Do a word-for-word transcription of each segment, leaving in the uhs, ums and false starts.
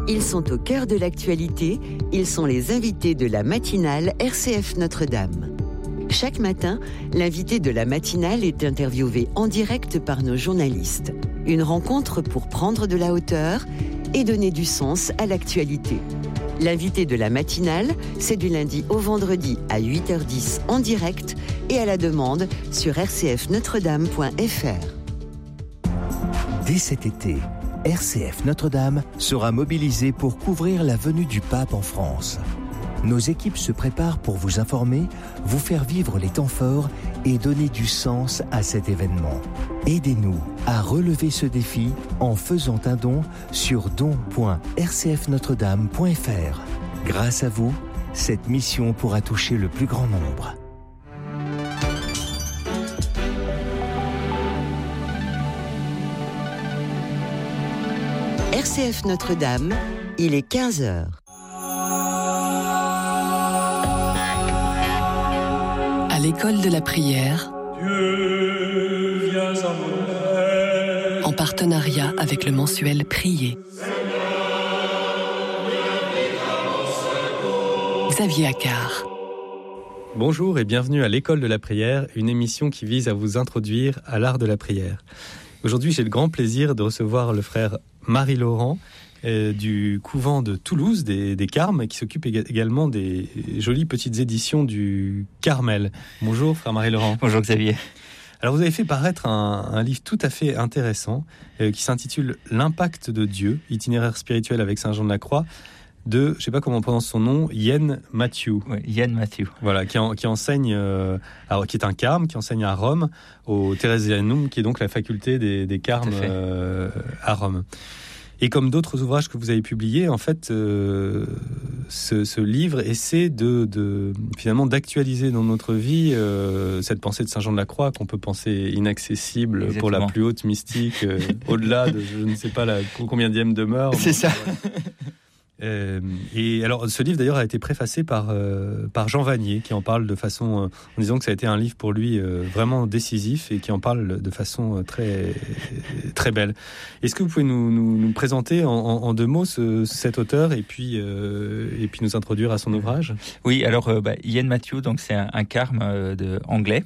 Ils sont au cœur de l'actualité, ils sont les invités de la matinale R C F Notre-Dame. Chaque matin, l'invité de la matinale est interviewé en direct par nos journalistes. Une rencontre pour prendre de la hauteur et donner du sens à l'actualité. L'invité de la matinale, c'est du lundi au vendredi à huit heures dix en direct et à la demande sur r c f notre dame point f r. Dès cet été, R C F Notre-Dame sera mobilisée pour couvrir la venue du pape en France. Nos équipes se préparent pour vous informer, vous faire vivre les temps forts et donner du sens à cet événement. Aidez-nous à relever ce défi en faisant un don sur don point r c f notre dame point f r. Grâce à vous, cette mission pourra toucher le plus grand nombre. R C F Notre-Dame, il est quinze heures. À l'école de la prière, Dieu, viens à mon aide. En partenariat avec le mensuel Prier. Xavier Accard. Bonjour et bienvenue à l'école de la prière, une émission qui vise à vous introduire à l'art de la prière. Aujourd'hui, j'ai le grand plaisir de recevoir le frère Marie-Laurent euh, du couvent de Toulouse, des, des Carmes, qui s'occupe ég- également des jolies petites éditions du Carmel. Bonjour, frère Marie-Laurent. Bonjour Xavier. Alors, vous avez fait paraître un, un livre tout à fait intéressant euh, qui s'intitule « L'impact de Dieu, itinéraire spirituel avec Saint Jean de la Croix » de, je ne sais pas comment on prononce son nom, Ian Matthew. Oui, Ian Matthew. Voilà, qui, en, qui enseigne, euh, alors, qui est un carme, qui enseigne à Rome, au Theresianum, qui est donc la faculté des, des carmes euh, à Rome. Et comme d'autres ouvrages que vous avez publiés, en fait, euh, ce, ce livre essaie de, de finalement d'actualiser dans notre vie euh, cette pensée de Saint Jean de la Croix qu'on peut penser inaccessible. Exactement. Pour la plus haute mystique, euh, au-delà de je ne sais pas la combienième demeure. C'est ça. Voilà. Euh, et alors, ce livre d'ailleurs a été préfacé par euh, par Jean Vanier, qui en parle de façon, euh, en disant que ça a été un livre pour lui euh, vraiment décisif et qui en parle de façon euh, très très belle. Est-ce que vous pouvez nous, nous, nous présenter en, en, en deux mots ce, cet auteur et puis euh, et puis nous introduire à son ouvrage? Oui, alors euh, bah, Ian Matthew, donc c'est un, un carme euh, de anglais.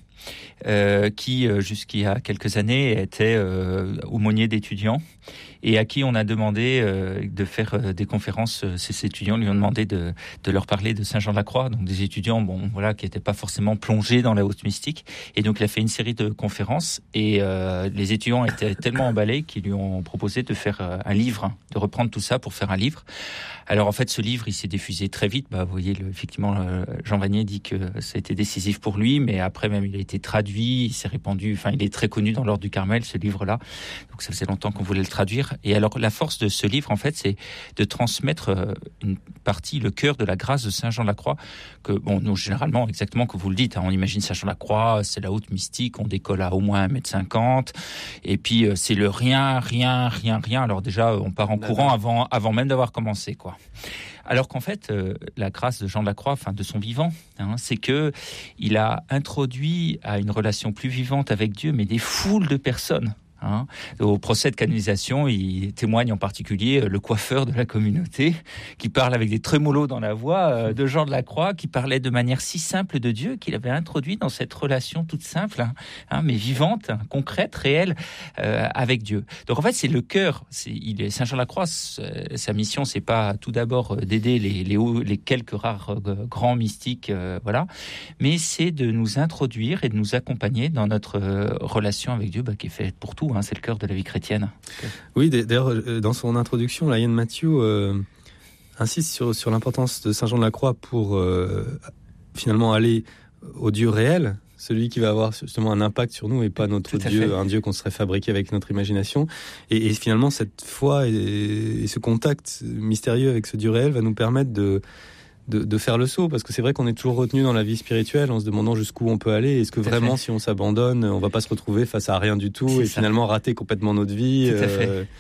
Euh, qui, euh, jusqu'il y a quelques années, était euh, aumônier d'étudiants et à qui on a demandé euh, de faire euh, des conférences. Ces étudiants lui ont demandé de, de leur parler de Saint Jean de la Croix, donc des étudiants bon, voilà, qui n'étaient pas forcément plongés dans la haute mystique. Et donc il a fait une série de conférences et euh, les étudiants étaient tellement emballés qu'ils lui ont proposé de faire euh, un livre, hein, de reprendre tout ça pour faire un livre. Alors en fait, ce livre, il s'est diffusé très vite. Bah, vous voyez, le, effectivement, le, Jean Vanier dit que ça a été décisif pour lui, mais après même, il a été traduit, il s'est répandu. Enfin, il est très connu dans l'ordre du Carmel, ce livre-là. Donc ça faisait longtemps qu'on voulait le traduire. Et alors, la force de ce livre, en fait, c'est de transmettre euh, une partie, le cœur de la grâce de Saint Jean de la Croix. Que bon, nous généralement, exactement comme vous le dites, hein, on imagine Saint Jean de la Croix, c'est la haute mystique, on décolle à au moins un mètre cinquante, et puis euh, c'est le rien, rien, rien, rien. Alors déjà, on part en courant avant, avant même d'avoir commencé, quoi. Alors qu'en fait, euh, la grâce de Jean de la Croix, enfin de son vivant, hein, c'est que il a introduit à une relation plus vivante avec Dieu, mais des foules de personnes. Hein. Au procès de canonisation, il témoigne en particulier le coiffeur de la communauté qui parle avec des trémolos dans la voix euh, de Jean de la Croix, qui parlait de manière si simple de Dieu qu'il avait introduit dans cette relation toute simple, hein, hein, mais vivante, hein, concrète, réelle euh, avec Dieu. Donc en fait, c'est le cœur. C'est, il est Saint Jean de la Croix. Sa mission, c'est pas tout d'abord d'aider les, les, les quelques rares euh, grands mystiques, euh, voilà, mais c'est de nous introduire et de nous accompagner dans notre euh, relation avec Dieu, bah, qui est faite pour tout. Hein, c'est le cœur de la vie chrétienne. Oui, d'ailleurs, dans son introduction, là, Ian Matthew euh, insiste sur, sur l'importance de Saint Jean de la Croix pour euh, finalement aller au Dieu réel, celui qui va avoir justement un impact sur nous et pas notre Dieu, fait. un Dieu qu'on serait fabriqué avec notre imagination. Et, et finalement, cette foi et, et ce contact mystérieux avec ce Dieu réel va nous permettre de De, de faire le saut, parce que c'est vrai qu'on est toujours retenu dans la vie spirituelle en se demandant jusqu'où on peut aller. Est-ce que tout vraiment, si on s'abandonne, on va pas se retrouver face à rien du tout c'est et ça. Finalement rater complètement notre vie. Tout à fait. Euh,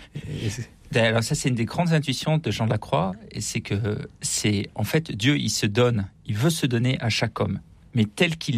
et... Alors ça, c'est une des grandes intuitions de Jean de la Croix, et c'est que c'est en fait Dieu, il se donne, il veut se donner à chaque homme, mais tel qu'il est.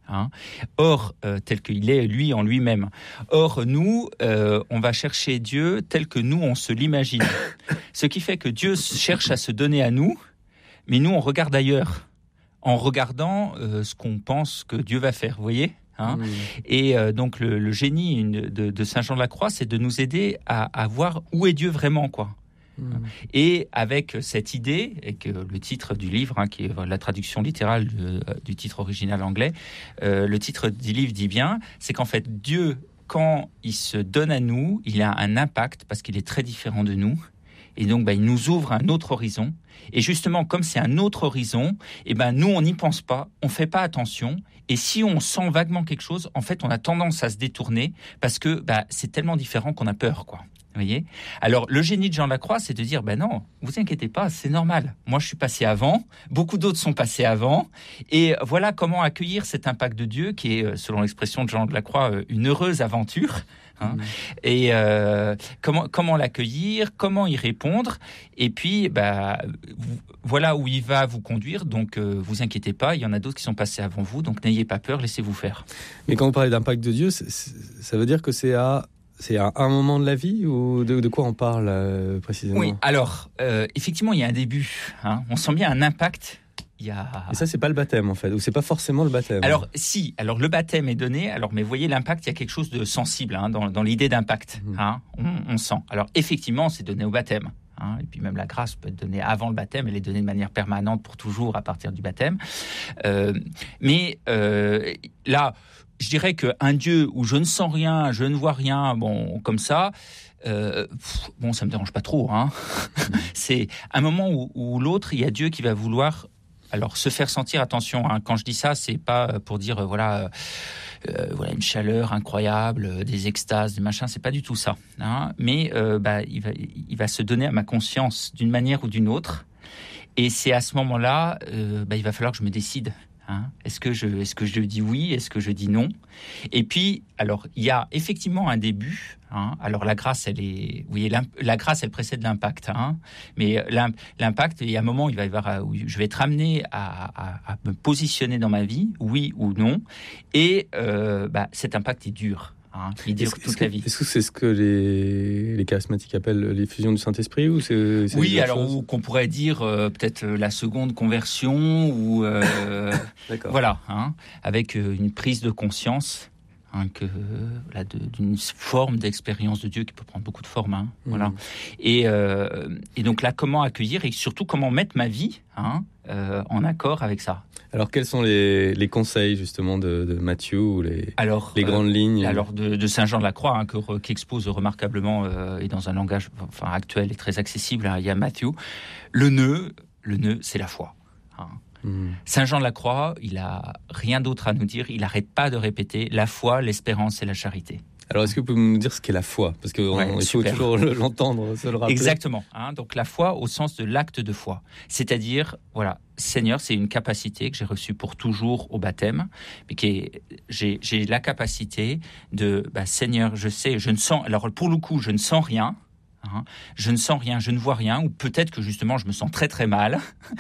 Hein. Or, euh, tel qu'il est, lui, en lui-même. Or, nous, euh, on va chercher Dieu tel que nous, on se l'imagine. Ce qui fait que Dieu cherche à se donner à nous, mais nous, on regarde ailleurs, en regardant euh, ce qu'on pense que Dieu va faire, vous voyez ? Hein. Mmh. Et euh, donc, le, le génie de, de Saint Jean de la Croix, c'est de nous aider à, à voir où est Dieu vraiment, quoi. Mmh. Et avec cette idée, et que le titre du livre, hein, qui est la traduction littérale de, du titre original anglais, euh, le titre du livre dit bien, c'est qu'en fait Dieu, quand il se donne à nous, il a un impact parce qu'il est très différent de nous. Et donc, bah, il nous ouvre un autre horizon. Et justement, comme c'est un autre horizon, et ben nous, on n'y pense pas, on fait pas attention. Et si on sent vaguement quelque chose, en fait, on a tendance à se détourner parce que bah, c'est tellement différent qu'on a peur, quoi. Vous voyez ? Alors, le génie de Jean de la Croix, c'est de dire, ben non, vous inquiétez pas, c'est normal. Moi, je suis passé avant, beaucoup d'autres sont passés avant. Et voilà comment accueillir cet impact de Dieu qui est, selon l'expression de Jean de la Croix, une heureuse aventure. Hein. Mmh. Et euh, comment, comment l'accueillir, comment y répondre. Et puis, bah, voilà où il va vous conduire. Donc, euh, vous inquiétez pas, il y en a d'autres qui sont passés avant vous. Donc, n'ayez pas peur, laissez-vous faire. Mais quand vous parlez d'impact de Dieu, c'est, c'est, ça veut dire que c'est à... C'est à un moment de la vie ou de, de quoi on parle euh, précisément ? Oui, alors, euh, effectivement, il y a un début. Hein. On sent bien un impact. Il y a... Et ça, c'est pas le baptême, en fait, ou c'est pas forcément le baptême ? Alors, si, alors le baptême est donné, alors, mais vous voyez, l'impact, il y a quelque chose de sensible hein, dans, dans l'idée d'impact. Mmh. Hein, on, on sent. Alors, effectivement, c'est donné au baptême. Hein, et puis même la grâce peut être donnée avant le baptême, elle est donnée de manière permanente pour toujours à partir du baptême. Euh, mais euh, là... Je dirais qu'un Dieu où je ne sens rien, je ne vois rien, bon, comme ça, euh, pff, bon, ça me dérange pas trop. Hein. C'est un moment où, où l'autre, il y a Dieu qui va vouloir, alors se faire sentir. Attention, hein, quand je dis ça, c'est pas pour dire euh, voilà, euh, voilà une chaleur incroyable, euh, des extases, des machins. C'est pas du tout ça. Hein. Mais euh, bah, il va, il va se donner à ma conscience d'une manière ou d'une autre. Et c'est à ce moment-là, euh, bah, il va falloir que je me décide. Hein, est-ce que je, est-ce que je dis oui, est-ce que je dis non ? Et puis, alors, il y a effectivement un début. Hein, alors, la grâce, elle est, vous voyez, la grâce, elle précède l'impact. Hein, mais l'impact, il y a un moment, il va y avoir, où je vais être amené à, à, à me positionner dans ma vie, oui ou non. Et euh, bah, cet impact est dur. Hein, il dure toute la vie. Est-ce que c'est ce que les, les charismatiques appellent l'effusion du Saint-Esprit ou c'est, c'est Oui, alors ou qu'on pourrait dire euh, peut-être la seconde conversion ou euh, voilà, hein, avec euh, une prise de conscience hein, que là, de, d'une forme d'expérience de Dieu qui peut prendre beaucoup de formes, hein, mmh. voilà. Et, euh, et donc là, comment accueillir et surtout comment mettre ma vie hein, euh, en accord avec ça. Alors, quels sont les, les conseils, justement, de, de Matthieu ou les, alors, les grandes euh, lignes Alors, de, de Saint Jean de la Croix, hein, que, qui expose remarquablement, euh, et dans un langage enfin, actuel et très accessible, hein, il y a Matthieu. Le nœud, le nœud, c'est la foi. Hein. Mmh. Saint Jean de la Croix, il a rien d'autre à nous dire, il n'arrête pas de répéter la foi, l'espérance et la charité. Alors, est-ce que vous pouvez nous dire ce qu'est la foi ? Parce qu'il ouais, faut toujours l'entendre, se le rappeler. Exactement. Hein, donc, la foi au sens de l'acte de foi. C'est-à-dire, voilà, Seigneur, c'est une capacité que j'ai reçue pour toujours au baptême, mais qui est, j'ai, j'ai la capacité de, bah, Seigneur, je sais, je ne sens, alors pour le coup, je ne sens rien, hein, je ne sens rien, je ne vois rien, ou peut-être que justement, je me sens très très mal,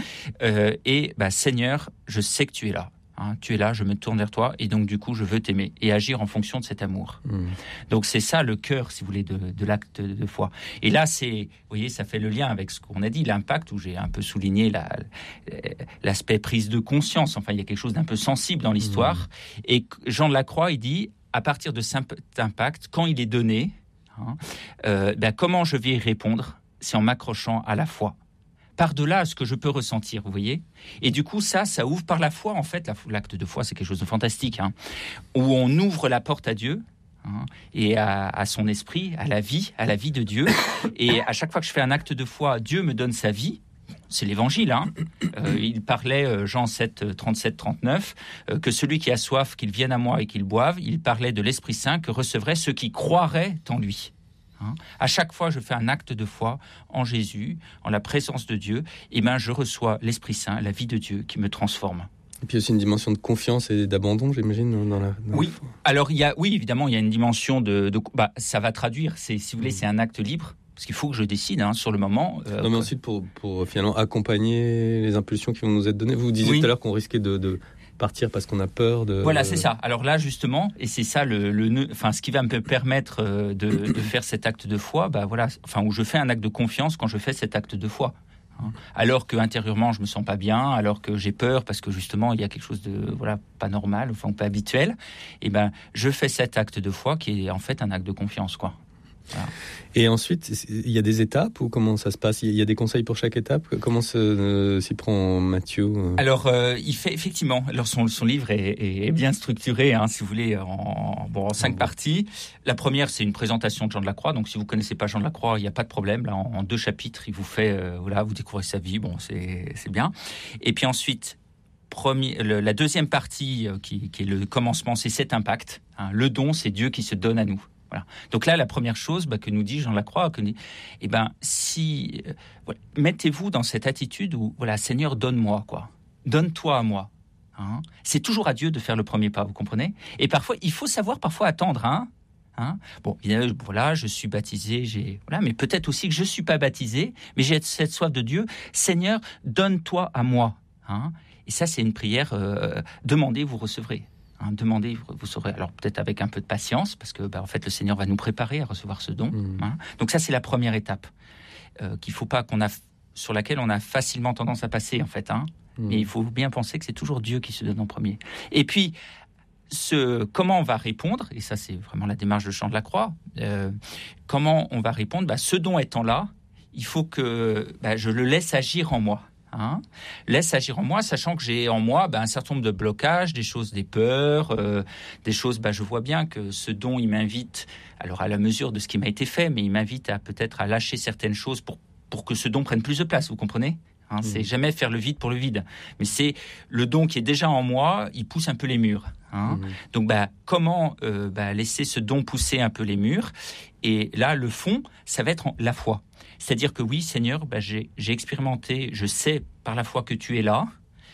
euh, et bah, Seigneur, je sais que tu es là. Hein, tu es là, je me tourne vers toi et donc du coup je veux t'aimer et agir en fonction de cet amour. Mmh. Donc c'est ça le cœur, si vous voulez, de, de l'acte de foi. Et là, c'est, vous voyez, ça fait le lien avec ce qu'on a dit, l'impact, où j'ai un peu souligné la, l'aspect prise de conscience. Enfin, il y a quelque chose d'un peu sensible dans l'histoire. Mmh. Et Jean de la Croix, il dit, à partir de cet impact, quand il est donné, hein, euh, ben, comment je vais y répondre ? C'est en m'accrochant à la foi. Par-delà ce que je peux ressentir, vous voyez ? Et du coup, ça, ça ouvre par la foi, en fait. L'acte de foi, c'est quelque chose de fantastique, hein, où on ouvre la porte à Dieu, hein, et à, à son esprit, à la vie, à la vie de Dieu. Et à chaque fois que je fais un acte de foi, Dieu me donne sa vie. C'est l'évangile, hein. Euh, il parlait, euh, Jean sept, trente-sept, trente-neuf, euh, que celui qui a soif, qu'il vienne à moi et qu'il boive. Il parlait de l'Esprit Saint que recevraient ceux qui croiraient en lui. Hein. À chaque fois, je fais un acte de foi en Jésus, en la présence de Dieu, et ben je reçois l'Esprit Saint, la vie de Dieu qui me transforme. Et puis aussi une dimension de confiance et d'abandon, j'imagine, dans la. Dans oui. La foi. Alors il y a, oui, évidemment, il y a une dimension de, de bah, ça va traduire. C'est, si vous voulez, mmh. c'est un acte libre. Parce qu'il faut que je décide hein, sur le moment. Euh, non, mais ensuite, pour, pour finalement accompagner les impulsions qui vont nous être données. Vous disiez oui. tout à l'heure qu'on risquait de, de partir parce qu'on a peur de... Voilà, c'est ça. Alors là, justement, et c'est ça le, le enfin, ce qui va me permettre de, de faire cet acte de foi, bah voilà, enfin, où je fais un acte de confiance quand je fais cet acte de foi. Alors que intérieurement je me sens pas bien, alors que j'ai peur parce que justement il y a quelque chose de voilà pas normal, enfin pas habituel, et ben je fais cet acte de foi qui est en fait un acte de confiance, quoi. Voilà. Et ensuite, il y a des étapes ou comment ça se passe ? Il y a des conseils pour chaque étape ? Comment se, euh, s'y prend Mathieu ? Alors, euh, il fait effectivement. Alors son, son livre est, est bien structuré, hein, si vous voulez, en, bon, en cinq parties. La première, c'est une présentation de Jean de la Croix. Donc, si vous connaissez pas Jean de la Croix, il n'y a pas de problème. Là, en, en deux chapitres, il vous fait, euh, voilà, vous découvrez sa vie. Bon, c'est, c'est bien. Et puis ensuite, premier, le, la deuxième partie, euh, qui, qui est le commencement, c'est cet impact. Hein, le don, c'est Dieu qui se donne à nous. Voilà. Donc là, la première chose bah, que nous dit Jean de la Croix, que, eh ben, si, euh, voilà, mettez-vous dans cette attitude où, voilà, Seigneur, donne-moi, quoi. Donne-toi à moi. Hein. C'est toujours à Dieu de faire le premier pas, vous comprenez ? Et parfois, il faut savoir parfois attendre. Hein. Hein. Bon, voilà, je suis baptisé, j'ai, voilà, mais peut-être aussi que je suis pas baptisé, mais j'ai cette soif de Dieu. Seigneur, donne-toi à moi. Hein. Et ça, c'est une prière. Euh, demandez, vous recevrez. Hein, demandez, vous saurez. Alors peut-être avec un peu de patience, parce que bah, en fait le Seigneur va nous préparer à recevoir ce don. Mmh. Hein. Donc ça c'est la première étape euh, qu'il faut pas qu'on a sur laquelle on a facilement tendance à passer en fait. Hein. Mmh. Mais il faut bien penser que c'est toujours Dieu qui se donne en premier. Et puis ce comment on va répondre, et ça c'est vraiment la démarche de Jean de la Croix. Euh, comment on va répondre ? Bah, ce don étant là, il faut que bah, je le laisse agir en moi. Hein, laisse agir en moi, sachant que j'ai en moi bah, un certain nombre de blocages, des choses, des peurs, euh, des choses, bah, je vois bien que ce don, il m'invite, alors à la mesure de ce qui m'a été fait, mais il m'invite à peut-être à lâcher certaines choses pour, pour que ce don prenne plus de place, vous comprenez ? Hein, mmh. C'est jamais faire le vide pour le vide, mais c'est le don qui est déjà en moi, il pousse un peu les murs. Hein. Mmh. Donc bah, comment euh, bah, laisser ce don pousser un peu les murs ? Et là, le fond, ça va être la foi. C'est-à-dire que oui, Seigneur, bah, j'ai, j'ai expérimenté, je sais par la foi que tu es là,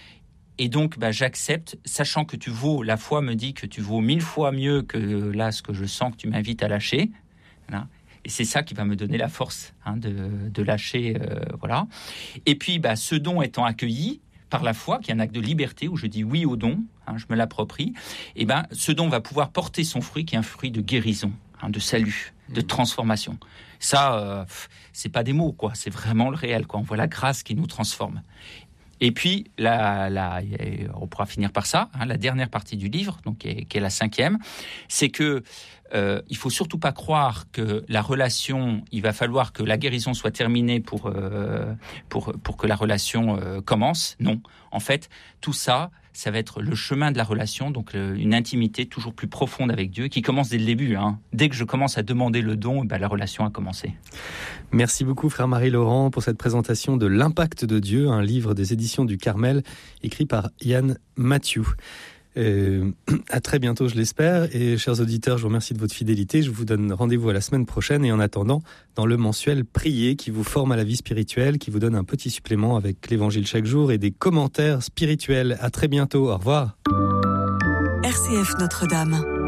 et donc bah, j'accepte, sachant que tu vaux, la foi me dit que tu vaux mille fois mieux que là, ce que je sens que tu m'invites à lâcher. Voilà. Et c'est ça qui va me donner la force hein, de, de lâcher. Euh, voilà. Et puis, bah, ce don étant accueilli par la foi, qui est un acte de liberté, où je dis oui au don, hein, je me l'approprie, et ben, ce don va pouvoir porter son fruit, qui est un fruit de guérison, hein, de salut, de transformation. Ça, euh, c'est pas des mots, quoi. C'est vraiment le réel, quoi. On voit la grâce qui nous transforme. Et puis, la, la, on pourra finir par ça. Hein, la dernière partie du livre, donc qui est, qui est la cinquième, c'est que euh, il faut surtout pas croire que la relation, il va falloir que la guérison soit terminée pour euh, pour pour que la relation euh, commence. Non, en fait, tout ça. Ça va être le chemin de la relation, donc euh, une intimité toujours plus profonde avec Dieu, qui commence dès le début. Hein. Dès que je commence à demander le don, ben, la relation a commencé. Merci beaucoup, frère Marie-Laurent, pour cette présentation de L'Impact de Dieu, un livre des éditions du Carmel, écrit par Yann Mathieu. Euh, à très bientôt, je l'espère. Et chers auditeurs, je vous remercie de votre fidélité. Je vous donne rendez-vous à la semaine prochaine. Et en attendant, dans le mensuel Prier, qui vous forme à la vie spirituelle, qui vous donne un petit supplément avec l'évangile chaque jour et des commentaires spirituels. À très bientôt. Au revoir. R C F Notre-Dame.